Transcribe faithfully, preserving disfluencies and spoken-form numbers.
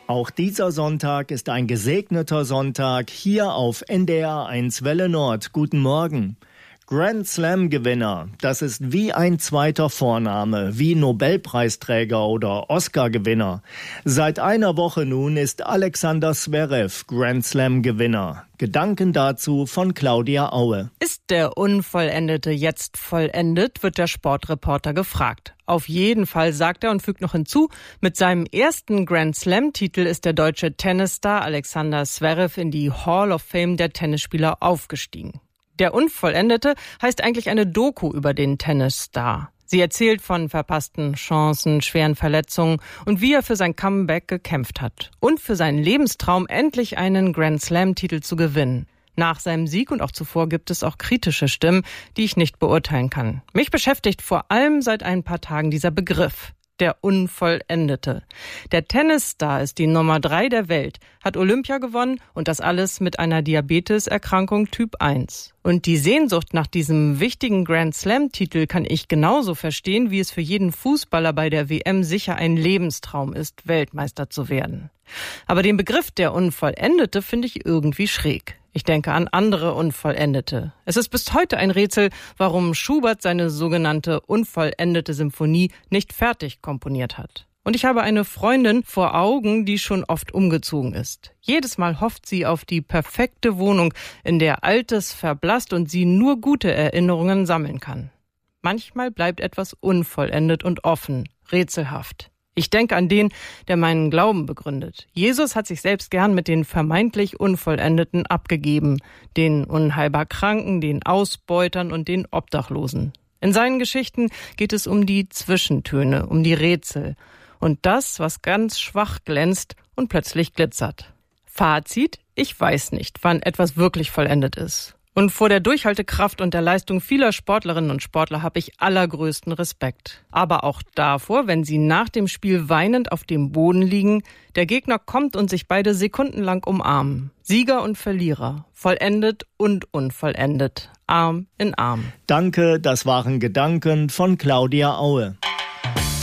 Auch dieser Sonntag ist ein gesegneter Sonntag hier auf N D R eins Welle Nord. Guten Morgen. Grand Slam Gewinner, das ist wie ein zweiter Vorname, wie Nobelpreisträger oder Oscar-Gewinner. Seit einer Woche nun ist Alexander Zverev Grand Slam Gewinner. Gedanken dazu von Claudia Aue. Ist der Unvollendete jetzt vollendet, wird der Sportreporter gefragt. Auf jeden Fall, sagt er und fügt noch hinzu, mit seinem ersten Grand Slam-Titel ist der deutsche Tennisstar Alexander Zverev in die Hall of Fame der Tennisspieler aufgestiegen. Der Unvollendete heißt eigentlich eine Doku über den Tennisstar. Sie erzählt von verpassten Chancen, schweren Verletzungen und wie er für sein Comeback gekämpft hat. Und für seinen Lebenstraum, endlich einen Grand Slam-Titel zu gewinnen. Nach seinem Sieg und auch zuvor gibt es auch kritische Stimmen, die ich nicht beurteilen kann. Mich beschäftigt vor allem seit ein paar Tagen dieser Begriff. Der Unvollendete. Der Tennisstar ist die Nummer drei der Welt, hat Olympia gewonnen und das alles mit einer Diabeteserkrankung Typ eins. Und die Sehnsucht nach diesem wichtigen Grand Slam-Titel kann ich genauso verstehen, wie es für jeden Fußballer bei der W M sicher ein Lebenstraum ist, Weltmeister zu werden. Aber den Begriff der Unvollendete finde ich irgendwie schräg. Ich denke an andere Unvollendete. Es ist bis heute ein Rätsel, warum Schubert seine sogenannte unvollendete Symphonie nicht fertig komponiert hat. Und ich habe eine Freundin vor Augen, die schon oft umgezogen ist. Jedes Mal hofft sie auf die perfekte Wohnung, in der Altes verblasst und sie nur gute Erinnerungen sammeln kann. Manchmal bleibt etwas unvollendet und offen, rätselhaft. Ich denke an den, der meinen Glauben begründet. Jesus hat sich selbst gern mit den vermeintlich Unvollendeten abgegeben, den unheilbar Kranken, den Ausbeutern und den Obdachlosen. In seinen Geschichten geht es um die Zwischentöne, um die Rätsel und das, was ganz schwach glänzt und plötzlich glitzert. Fazit: Ich weiß nicht, wann etwas wirklich vollendet ist. Und vor der Durchhaltekraft und der Leistung vieler Sportlerinnen und Sportler habe ich allergrößten Respekt. Aber auch davor, wenn sie nach dem Spiel weinend auf dem Boden liegen, der Gegner kommt und sich beide sekundenlang umarmen. Sieger und Verlierer, vollendet und unvollendet, Arm in Arm. Danke, das waren Gedanken von Claudia Aue.